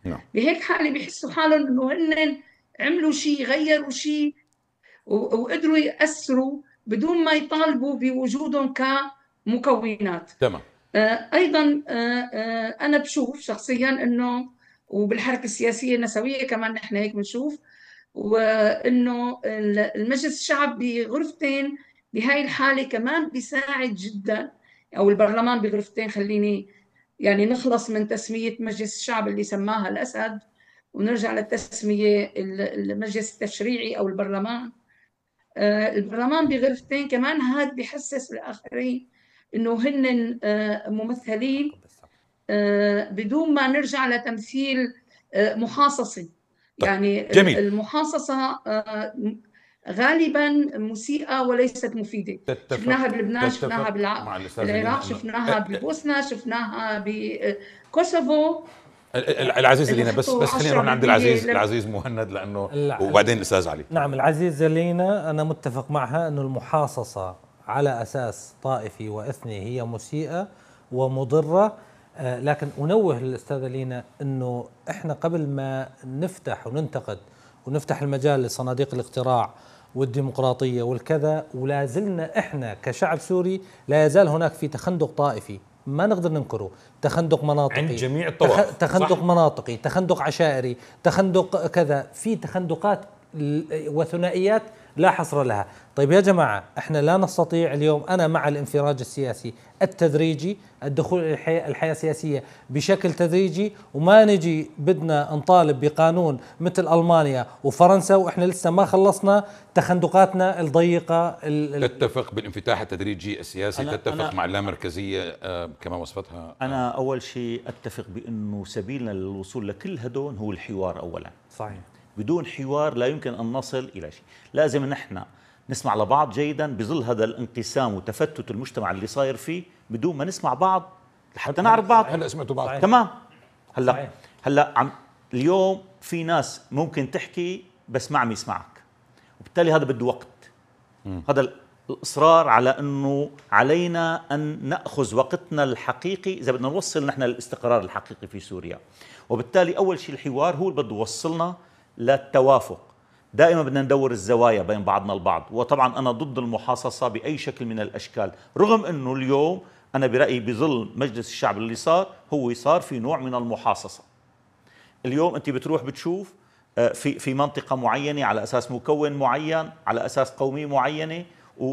نعم. بهيك حالة بيحسوا حالهم إنه هن عملوا شيء، غيروا شيء، وقدروا يأثروا بدون ما يطالبوا بوجودهم كمكونات. تمام. أيضا أنا بشوف شخصيا أنه، وبالحركة السياسية النسوية كمان نحن هيك بنشوف، وأنه المجلس الشعب بغرفتين بهاي الحالة كمان بيساعد جدا، أو البرلمان بغرفتين، خليني يعني نخلص من تسمية مجلس الشعب اللي سماها الأسد ونرجع للتسمية المجلس التشريعي أو البرلمان. البرلمان بغرفتين كمان هذا بيحسس الآخرين إنه هن ممثلين، بدون ما نرجع لتمثيل محاصصي. طيب، يعني جميل. المحاصصة غالبا مسيئة وليست مفيدة. شفناها تتفق بلبنان، شفناها تتفق مع الأستاذة لينا بالعراق، أنه شفناها ببوسنة، شفناها بكوسوفو. العزيز انه لينا، حطوا بس خلينا نروح عند 10% العزيز مهند، لأنه وبعدين الأستاذ علي. نعم، العزيزة لينا أنا متفق معها أن المحاصصة على أساس طائفي وإثني هي مسيئة ومضرة. لكن أنوه للأستاذة لينا أنه إحنا قبل ما نفتح وننتقد ونفتح المجال لصناديق الاقتراع والديمقراطية والكذا، ولا زلنا إحنا كشعب سوري لا يزال هناك في تخندق طائفي ما نقدر ننكره، تخندق مناطقي عند جميع الطوائف، تخندق مناطقي، تخندق عشائري، تخندق كذا، في تخندقات وثنائيات لا حصر لها. طيب يا جماعة، احنا لا نستطيع اليوم، أنا مع الانفراج السياسي التدريجي، الدخول إلى الحياة السياسية بشكل تدريجي، وما نجي بدنا نطالب بقانون مثل ألمانيا وفرنسا وإحنا لسه ما خلصنا تخندقاتنا الضيقة. تتفق بالانفتاح التدريجي السياسي، تتفق مع اللامركزية كما وصفتها؟ أنا أول شيء أتفق بأنه سبيلنا للوصول لكل هدول هو الحوار أولا. صحيح. بدون حوار لا يمكن أن نصل إلى شيء. لازم نحن نسمع لبعض جيدا بظل هذا الانقسام وتفتت المجتمع اللي صاير فيه، بدون ما نسمع بعض لحتى نعرف بعض. هلا سمعتوا بعض. تمام. هلا اليوم في ناس ممكن تحكي بس ما عم يسمعك، وبالتالي هذا بده وقت. هذا الإصرار على أنه علينا أن نأخذ وقتنا الحقيقي إذا بدنا نوصل نحن للاستقرار الحقيقي في سوريا. وبالتالي أول شيء الحوار هو اللي بده يوصلنا للتوافق. دائما بدنا ندور الزوايا بين بعضنا البعض. وطبعا أنا ضد المحاصصة بأي شكل من الأشكال، رغم أنه اليوم أنا برأيي بظل مجلس الشعب اللي صار في نوع من المحاصصة. اليوم أنت بتروح بتشوف في منطقة معينة على أساس مكون معين، على أساس قومية معينة،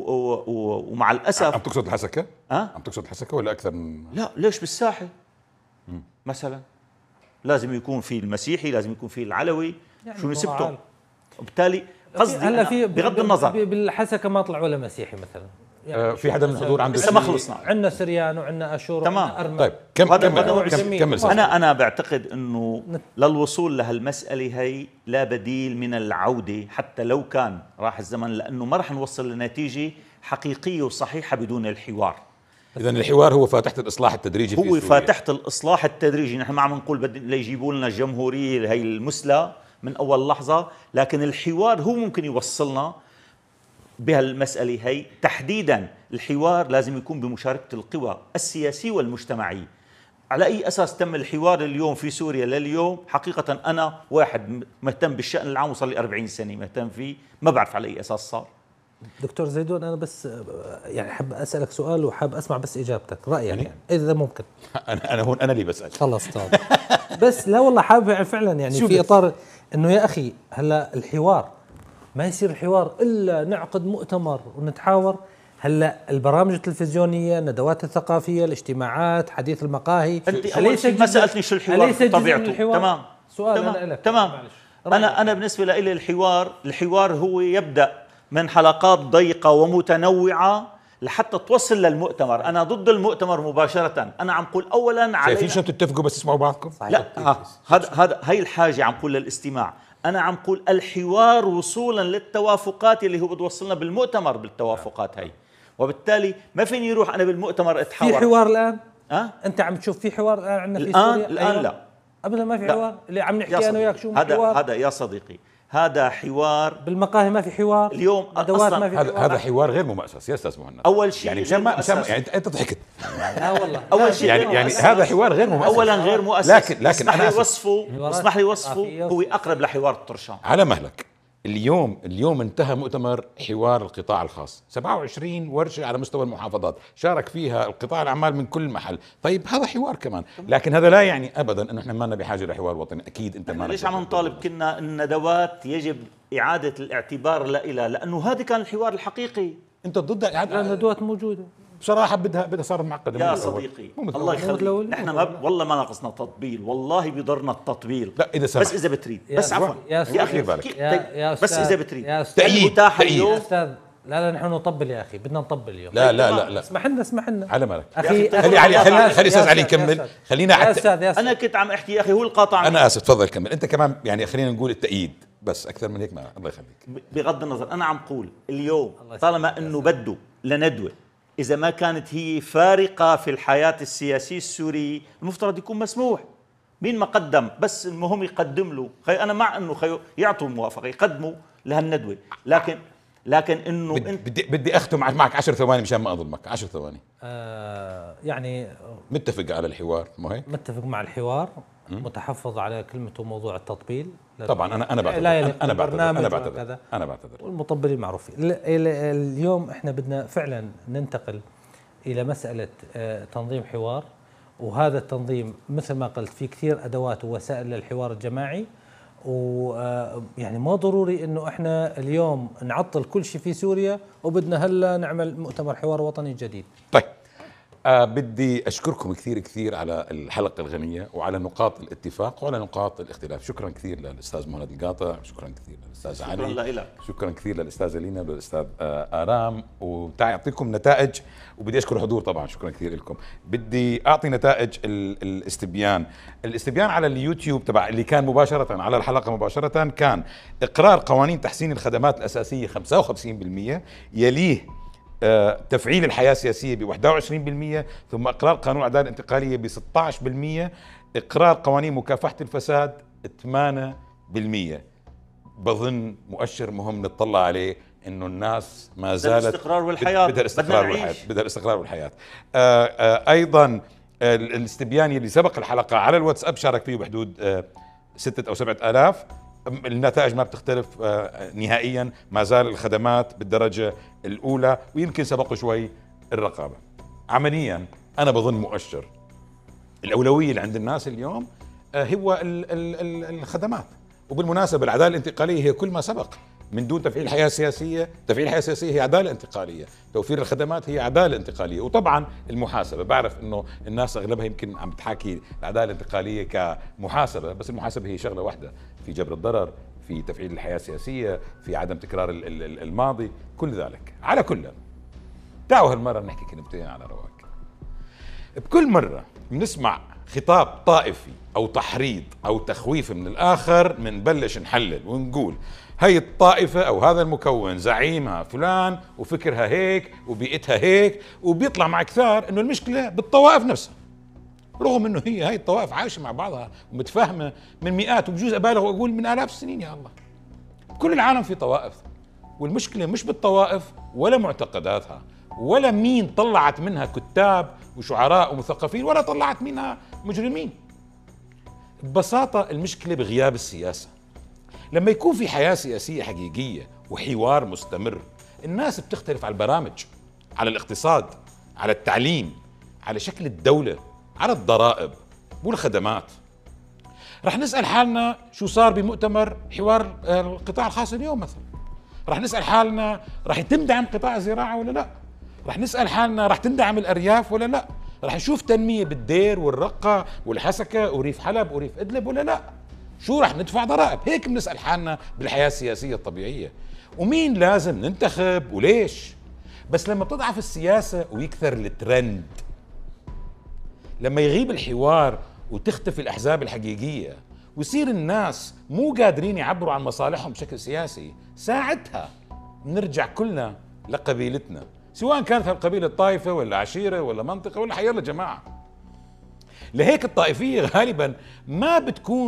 ومع الأسف. عم تقصد الحسكة؟ عم تقصد الحسكة ولا أكثر من؟ لا، ليش بالساحل مثلا لازم يكون في المسيحي، لازم يكون في العلوي، يعني شو نسبته؟ وبالتالي قصدي هلا في بغض النظر بالحسكة ما طلع ولا مسيحي مثلا. يعني في حدا من الحضور عنده؟ لسه ما خلصنا. عندنا سريان وعندنا اشور. تمام. طيب كمل. انا بعتقد انه للوصول لهالمساله هي لا بديل من العوده، حتى لو كان راح الزمن، لانه ما راح نوصل لنتيجه حقيقيه وصحيحه بدون الحوار. إذن الحوار هو فاتحة الإصلاح التدريجي في سوريا. هو فاتحة الإصلاح التدريجي. نحن ما عم نقول بدنا يجيبوا لنا الجمهورية هي المثلى من أول لحظة، لكن الحوار هو ممكن يوصلنا بهالمسألة هي تحديدا. الحوار لازم يكون بمشاركة القوى السياسية والمجتمعية. على أي أساس تم الحوار اليوم في سوريا لليوم؟ حقيقة أنا واحد مهتم بالشأن العام وصار لي 40 سنة مهتم فيه، ما بعرف على أي أساس صار. دكتور زيدون، أنا بس يعني حاب أسألك سؤال وحاب أسمع بس إجابتك، رأيك يعني إذا ممكن. أنا هون أنا اللي بسأل. خلص طب. بس لا والله حابب فعلا يعني في إطار إنه يا أخي هلا الحوار ما يصير الحوار إلا نعقد مؤتمر ونتحاور. هلا البرامج التلفزيونية، الندوات الثقافية، الاجتماعات، حديث المقاهي، أنت أول شيء ما سألتني شو الحوار بطبيعته. تمام. سؤال أنا لك. تمام. أنا بالنسبة لي الحوار هو يبدأ من حلقات ضيقة ومتنوعة لحتى توصل للمؤتمر. أنا ضد المؤتمر مباشرة. أنا عم قول أولا على شايفين شلون تتفقوا بس تسمعوا بعضكم؟ لا، هي الحاجة عم قول للاستماع. أنا عم قول الحوار وصولا للتوافقات اللي هو بتوصلنا بالمؤتمر بالتوافقات هي. وبالتالي ما فيني يروح أنا بالمؤتمر أتحاور. في حوار الآن؟ أنت عم تشوف في حوار الآن عندنا في سوريا؟ الآن لا، أبدا ما في حوار. اللي عم نحكي أنا وياك شو هذا يا صديقي، هذا حوار بالمقاهي ما في حوار اليوم ادوات أصلاً ما في حوار. هذا حوار غير مؤسس يا استاذ مهند. اول شيء يعني غير مؤسس. يعني انت ضحكت. لا والله اول شيء يعني هذا حوار غير مؤسس. اولا غير مؤسس. لكن اسمح انا لي وصفه، اسمح لي وصفه، هو اقرب لحوار الطرشان. على مهلك. اليوم انتهى مؤتمر حوار القطاع الخاص، 27 ورشة على مستوى المحافظات شارك فيها القطاع الأعمال من كل محل. طيب هذا حوار كمان، لكن هذا لا يعني أبدا أنه احنا ما لنا بحاجة لحوار وطني. أكيد أنت ما ليش عم نطالب كنا الندوات يجب إعادة الاعتبار لها، لأنه هذا كان الحوار الحقيقي. أنت ضد الندوات موجودة بصراحة بدها صارت معقدة يا صديقي الله يخليك، نحن والله ما ناقصنا تطبيل، والله بيضرنا التطبيل. لا إذا سمحت. بس إذا بتريد، بس عفوا يا أخي بالك. بس إذا بتريد تأييد يا أستاذ. لا نحن نطبل يا أخي، بدنا نطبل اليوم. لا اسمح لنا على مالك أخي. خلي أستاذ علي يكمل. خلينا يا أستاذ أنا كنت عم أحكي يا أخي، هو القاطع. أنا آسف، تفضل كمل أنت كمان. يعني خلينا نقول التأييد بس، أكثر من هيك ما. الله يخليك. بغض النظر أنا عم قول اليوم طالما أنه بده لندوة، إذا ما كانت هي فارقة في الحياة السياسية السورية المفترض يكون مسموح. مين ما قدم، بس المهم يقدم له. أنا مع أنه يعطوا الموافقة يقدموا لهالندوة، لكن انه بدي اختم معك 10 ثواني مشان ما اظلمك. 10 ثواني. يعني متفق على الحوار، مو هيك؟ متفق مع الحوار، متحفظ على كلمته موضوع التطبيل. طبعا انا بعتذر والمطبلين معروفين. اليوم احنا بدنا فعلا ننتقل الى مساله تنظيم حوار، وهذا التنظيم مثل ما قلت في كثير ادوات ووسائل للحوار الجماعي، ويعني ما ضروري انه احنا اليوم نعطل كل شيء في سوريا وبدنا هلا نعمل مؤتمر حوار وطني جديد. طيب بدي اشكركم كثير على الحلقه الغنيه وعلى نقاط الاتفاق وعلى نقاط الاختلاف. شكرا كثير للاستاذ مهند القاطع، شكرا كثير للاستاذ علي، شكرا كثير للاستاذه لينا وللاستاذ آرام، ويعطيكم نتائج. وبدي اشكر الحضور طبعا، شكرا كثير لكم. بدي اعطي نتائج الاستبيان على اليوتيوب تبع اللي كان مباشره على الحلقه مباشره. كان اقرار قوانين تحسين الخدمات الاساسيه 55%، يليه تفعيل الحياة السياسية ب 21%، ثم إقرار قانون العدالة الانتقالية ب 16%، إقرار قوانين مكافحة الفساد 8%. بظن مؤشر مهم نطلع عليه إنه الناس ما زالت بدها الاستقرار والحياة. أيضا الاستبيان اللي سبق الحلقة على الواتساب شارك فيه بحدود 6 أو 7 آلاف. النتائج ما بتختلف نهائيا، ما زال الخدمات بالدرجة الأولى، ويمكن سبقوا شوي الرقابة. عمليا أنا بظن مؤشر الأولوية اللي عند الناس اليوم هو الخدمات. وبالمناسبة العدالة الانتقالية هي كل ما سبق. من دون تفعيل الحياة السياسية، تفعيل الحياة السياسية هي عدالة انتقالية، توفير الخدمات هي عدالة انتقالية. وطبعا المحاسبة، بعرف انه الناس اغلبها يمكن عم تحاكي العدالة الانتقالية كمحاسبة، بس المحاسبة هي شغلة واحدة، في جبر الضرر، في تفعيل الحياة السياسية، في عدم تكرار الماضي، كل ذلك. على كل تعالوا هالمرة نحكي كلمتين على رواق. بكل مرة بنسمع خطاب طائفي او تحريض او تخويف من الاخر بنبلش نحلل ونقول هي الطائفة أو هذا المكون زعيمها فلان وفكرها هيك وبيئتها هيك، وبيطلع مع كثار إنه المشكلة بالطوائف نفسها، رغم إنه هاي الطوائف عايشة مع بعضها ومتفاهمة من مئات وبجوز أبالغ وأقول من آلاف السنين. يا الله، كل العالم في طوائف، والمشكلة مش بالطوائف ولا معتقداتها ولا مين طلعت منها كتاب وشعراء ومثقفين ولا طلعت منها مجرمين. ببساطة المشكلة بغياب السياسة. لما يكون في حياة سياسية حقيقية وحوار مستمر، الناس بتختلف على البرامج، على الاقتصاد، على التعليم، على شكل الدولة، على الضرائب والخدمات. رح نسأل حالنا شو صار بمؤتمر حوار القطاع الخاص اليوم مثلا. رح نسأل حالنا رح تندعم قطاع الزراعة ولا لا؟ رح نسأل حالنا رح تندعم الأرياف ولا لا؟ رح نشوف تنمية بالدير والرقة والحسكة وريف حلب وريف إدلب ولا لا؟ شو رح ندفع ضرائب؟ هيك بنسأل حالنا بالحياة السياسية الطبيعية. ومين لازم ننتخب وليش؟ بس لما تضعف السياسة ويكثر الترند، لما يغيب الحوار وتختفي الأحزاب الحقيقية ويصير الناس مو قادرين يعبروا عن مصالحهم بشكل سياسي، ساعتها نرجع كلنا لقبيلتنا، سواء كانت هالقبيلة طائفة ولا عشيرة ولا منطقة ولا حيالله جماعة. لهيك الطائفية غالبا ما بتكون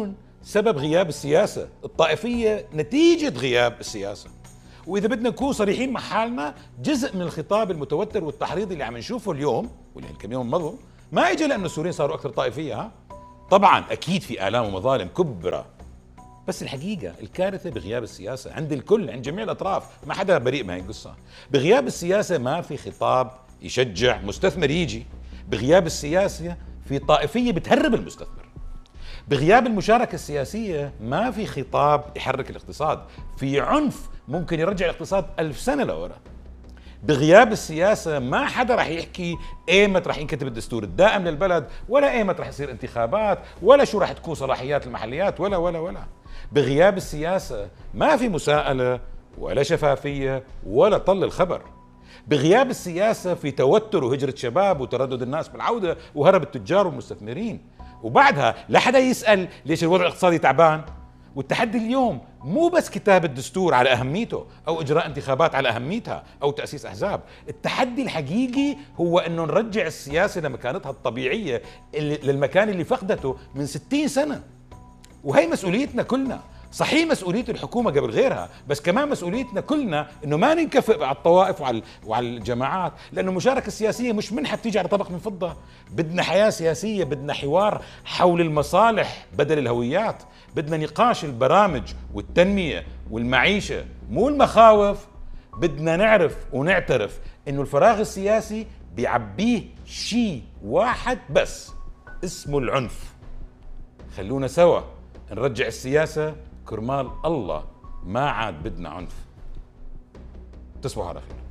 سبب غياب السياسة الطائفية نتيجة غياب السياسة. وإذا بدنا نكون صريحين مع حالنا، جزء من الخطاب المتوتر والتحريضي اللي عم نشوفه اليوم واللي كم يوم مضوا ما اجى لأنه السوريين صاروا أكثر طائفية. ها طبعا أكيد في آلام ومظالم كبرى، بس الحقيقة الكارثة بغياب السياسة عند الكل، عند جميع الأطراف، ما حدا بريء من هاي القصة. بغياب السياسة ما في خطاب يشجع مستثمر يجي، بغياب السياسة في طائفية بتهرب المستثمر، بغياب المشاركة السياسية ما في خطاب يحرك الاقتصاد، في عنف ممكن يرجع الاقتصاد 1000 سنة لورا. بغياب السياسة ما حدا رح يحكي ايمت رح ينكتب الدستور الدائم للبلد، ولا ايمت رح يصير انتخابات، ولا شو رح تكون صلاحيات المحليات، ولا. بغياب السياسة ما في مساءلة ولا شفافية ولا طل الخبر. بغياب السياسة في توتر وهجرة شباب وتردد الناس بالعودة وهرب التجار والمستثمرين، وبعدها لا حدا يسأل ليش الوضع الاقتصادي تعبان. والتحدي اليوم مو بس كتابة دستور على أهميته أو إجراء انتخابات على أهميتها أو تأسيس أحزاب، التحدي الحقيقي هو أنه نرجع السياسة لمكانتها الطبيعية، للمكان اللي فقدته من 60 سنة. وهي مسؤوليتنا كلنا. صحيح مسؤولية الحكومة قبل غيرها، بس كمان مسؤوليتنا كلنا انه ما ننكفئ على الطوائف وعلى الجماعات، لانه المشاركة السياسية مش منحة بتيجي على طبق من فضة. بدنا حياة سياسية، بدنا حوار حول المصالح بدل الهويات، بدنا نقاش البرامج والتنمية والمعيشة مو المخاوف. بدنا نعرف ونعترف انه الفراغ السياسي بيعبيه شيء واحد بس اسمه العنف. خلونا سوا نرجع السياسة كرمال الله، ما عاد بدنا عنف. تصبحوا على خير.